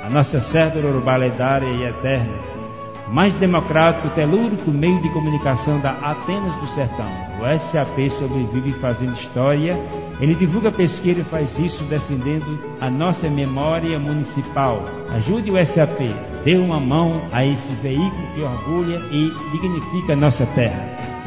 a nossa cédula urbana lendária e eterna, mais democrático, telúrico meio de comunicação da Atenas do Sertão. O SAP sobrevive fazendo história, ele divulga pesquisa e faz isso defendendo a nossa memória municipal. Ajude o SAP, dê uma mão a esse veículo que orgulha e dignifica a nossa terra.